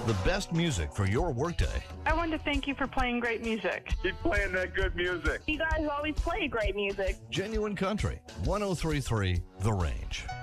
The best music for your workday. I want to thank you for playing great music. Keep playing that good music. You guys always play great music. Genuine Country, 103.3 The Range.